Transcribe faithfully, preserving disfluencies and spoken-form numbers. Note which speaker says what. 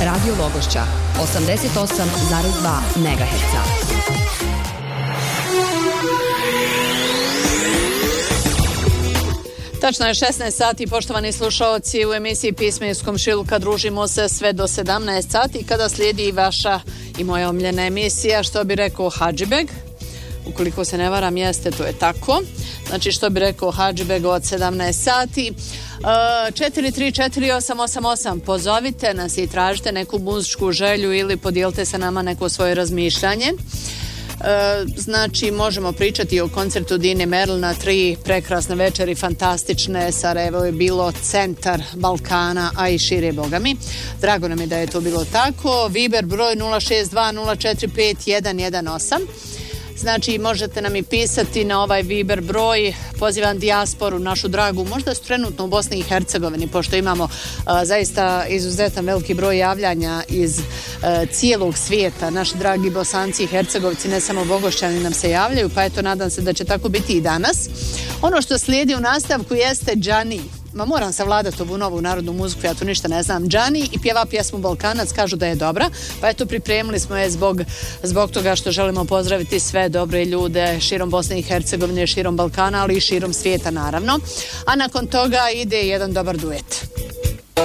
Speaker 1: Radio Logošća, osamdeset osam zarez dva megaherca.
Speaker 2: Tačno je šesnaest sati, poštovani slušaoci, u emisiji Pisme iz komšiluka družimo se sve do sedamnaest sati kada slijedi vaša i moja omiljena emisija, što bi rekao Hadžibeg. Ukoliko se ne varam, jeste, to je tako. Znači, što bi rekao Hadžibeg od sedamnaest sati. četiri tri četiri osam osam osam, pozovite nas i tražite neku muzičku želju ili podijelite sa nama neko svoje razmišljanje. E, znači možemo pričati o koncertu Dine Merl na tri prekrasne večeri, fantastične. Sarajevo je bilo centar Balkana, a i šire, boga mi. Drago nam je da je to bilo tako. Viber broj nula šest dva nula četiri pet jedan jedan osam. Znači možete nam i pisati na ovaj Viber broj. Pozivam dijasporu, našu dragu, možda su trenutno u Bosni i Hercegovini, pošto imamo a, zaista izuzetan veliki broj javljanja iz a, cijelog svijeta. Naši dragi Bosanci i Hercegovci, ne samo Bogošćani, nam se javljaju, pa eto, nadam se da će tako biti i danas. Ono što slijedi u nastavku jeste Džani. Ma moram savladati ovu novu narodnu muziku, ja tu ništa ne znam. Džani i pjeva pjesmu Balkanac, kažu da je dobra, pa eto, pripremili smo je zbog, zbog toga što želimo pozdraviti sve dobre ljude širom Bosne i Hercegovine, širom Balkana, ali i širom svijeta naravno. A nakon toga ide jedan dobar duet.